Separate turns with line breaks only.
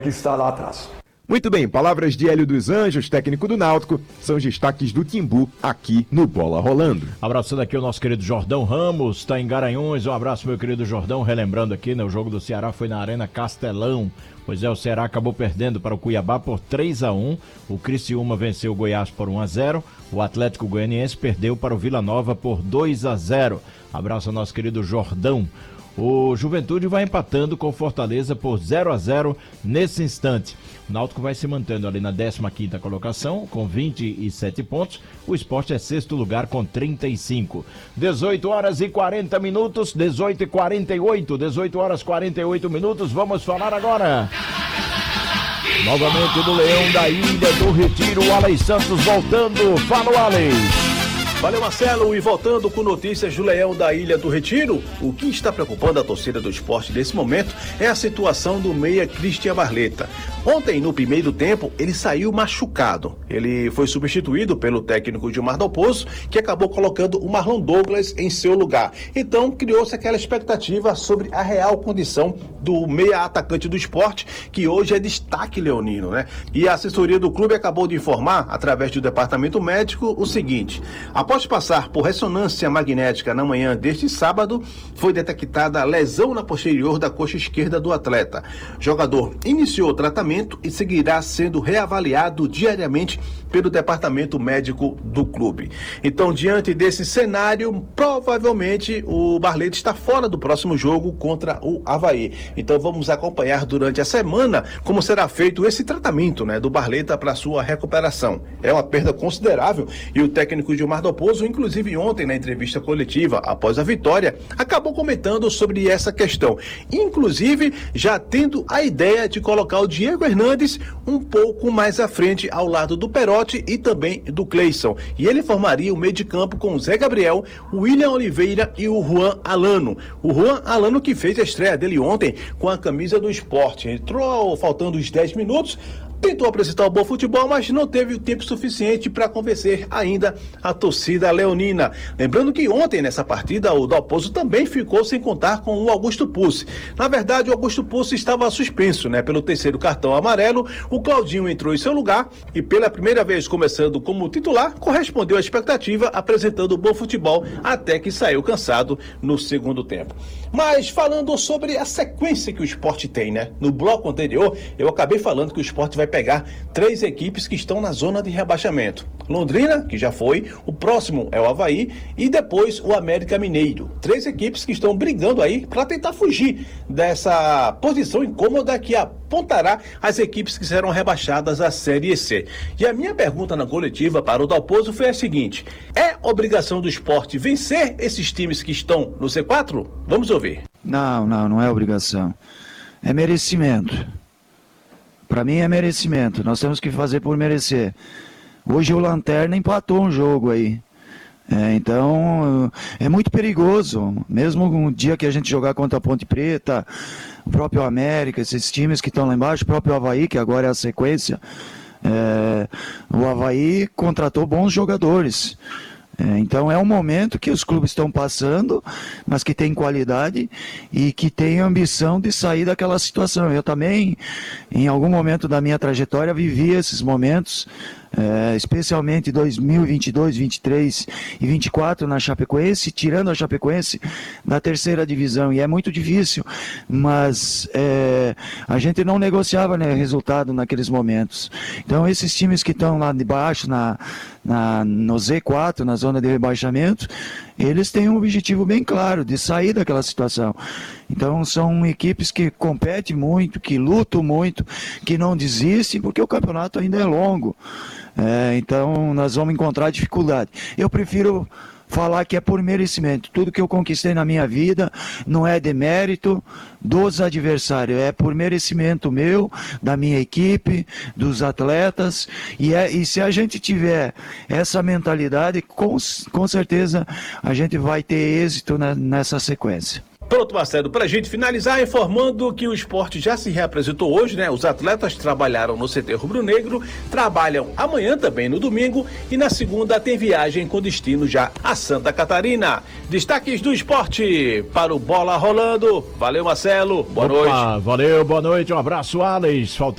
que está lá atrás.
Muito bem, palavras de Hélio dos Anjos, técnico do Náutico, são os destaques do Timbu aqui no Bola Rolando.
Abraçando aqui o nosso querido Jordão Ramos, está em Garanhuns, um abraço meu querido Jordão, relembrando aqui, né, o jogo do Ceará foi na Arena Castelão, pois é, o Ceará acabou perdendo para o Cuiabá por 3-1, o Criciúma venceu o Goiás por 1-0, o Atlético Goianiense perdeu para o Vila Nova por 2-0, abraço ao nosso querido Jordão. O Juventude vai empatando com o Fortaleza por 0-0 nesse instante. O Náutico vai se mantendo ali na 15ª colocação com 27 pontos. O Sport é 6º lugar com 35. 18 horas e 40 minutos, 18 e 48, 18 horas e 48 minutos. Vamos falar agora novamente do Leão da Ilha do Retiro, o Alex Santos voltando. Fala, Alex.
Valeu, Marcelo, e voltando com notícias do Leão da Ilha do Retiro, o que está preocupando a torcida do Sport nesse momento é a situação do meia Christian Barleta. Ontem, no primeiro tempo, ele saiu machucado. Ele foi substituído pelo técnico Gilmar Dalpozo, que acabou colocando o Marlon Douglas em seu lugar. Então, criou-se aquela expectativa sobre a real condição do meia atacante do Sport, que hoje é destaque leonino, né? E a assessoria do clube acabou de informar, através do departamento médico, o seguinte: após passar por ressonância magnética na manhã deste sábado, foi detectada lesão na posterior da coxa esquerda do atleta. O jogador iniciou o tratamento e seguirá sendo reavaliado diariamente pelo departamento médico do clube. Então, diante desse cenário, provavelmente o Barleta está fora do próximo jogo contra o Avaí. Então, vamos acompanhar durante a semana como será feito esse tratamento, né, do Barleta para sua recuperação. É uma perda considerável e o técnico Gilmar Dalpozo, inclusive ontem na entrevista coletiva após a vitória, acabou comentando sobre essa questão, inclusive já tendo a ideia de colocar o Diego Hernandes um pouco mais à frente ao lado do Perotti e também do Cleison, e ele formaria o meio de campo com o Zé Gabriel, o William Oliveira e o Juan Alano. O Juan Alano que fez a estreia dele ontem com a camisa do Sport, entrou faltando os 10 minutos, tentou apresentar o bom futebol, mas não teve o tempo suficiente para convencer ainda a torcida leonina. Lembrando que ontem, nessa partida, o Dalpozo também ficou sem contar com o Augusto Pucci. Na verdade, o Augusto Pucci estava suspenso, né, pelo terceiro cartão amarelo. O Claudinho entrou em seu lugar e, pela primeira vez começando como titular, correspondeu à expectativa, apresentando bom futebol até que saiu cansado no segundo tempo. Mas falando sobre a sequência que o Sport tem, né? No bloco anterior, eu acabei falando que o Sport vai pegar 3 equipes que estão na zona de rebaixamento. Londrina, que já foi, o próximo é o Avaí e depois o América Mineiro. 3 equipes que estão brigando aí para tentar fugir dessa posição incômoda que apontará as equipes que serão rebaixadas à Série C. E a minha pergunta na coletiva para o Dalpozo foi a seguinte: é obrigação do Sport vencer esses times que estão no C4? Vamos ouvir.
Não é obrigação. É merecimento. Para mim é merecimento. Nós temos que fazer por merecer. Hoje o Lanterna empatou um jogo aí. Então é muito perigoso. Mesmo um dia que a gente jogar contra a Ponte Preta, o próprio América, esses times que estão lá embaixo, o próprio Avaí, que agora é a sequência. O Avaí contratou bons jogadores. Então é um momento que os clubes estão passando, mas que tem qualidade e que tem ambição de sair daquela situação. Eu também, em algum momento da minha trajetória, vivi esses momentos, especialmente 2022, 23 e 24 na Chapecoense, tirando a Chapecoense da terceira divisão, e é muito difícil, mas a gente não negociava, né, resultado naqueles momentos. Então esses times que estão lá de baixo, no Z4, na zona de rebaixamento, eles têm um objetivo bem claro de sair daquela situação. Então são equipes que competem muito, que lutam muito, que não desistem, porque o campeonato ainda é longo. Então nós vamos encontrar dificuldade. Eu prefiro falar que é por merecimento. Tudo que eu conquistei na minha vida não é de mérito dos adversários, é por merecimento meu, da minha equipe, dos atletas, e se a gente tiver essa mentalidade, com certeza a gente vai ter êxito nessa sequência.
Pronto, Marcelo, para a gente finalizar, informando que o Sport já se reapresentou hoje, né? Os atletas trabalharam no CT Rubro-Negro, trabalham amanhã também no domingo e na segunda tem viagem com destino já a Santa Catarina. Destaques do esporte para o Bola Rolando. Valeu, Marcelo. Boa noite.
Valeu, boa noite. Um abraço, Alex. Faltando